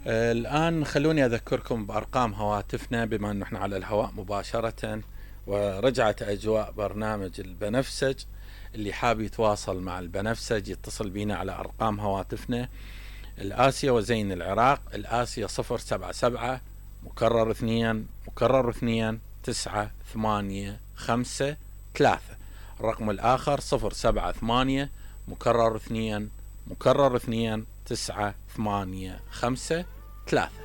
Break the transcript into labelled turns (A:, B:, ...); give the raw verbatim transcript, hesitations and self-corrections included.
A: آه، الآن خلوني أذكركم بأرقام هواتفنا بما أنه احنا على الهواء مباشرة، ورجعت أجواء برنامج البنفسج. اللي حاب يتواصل مع البنفسج يتصل بينا على أرقام هواتفنا: الآسيا وزين العراق. الآسيا صفر سبعة سبعة مكرر اثنين مكرر اثنين تسعة ثمانية خمسة ثلاثة. الرقم الآخر صفر سبعة ثمانية مكرر اثنين مكرر اثنين تسعة ثمانية خمسة ثلاثة.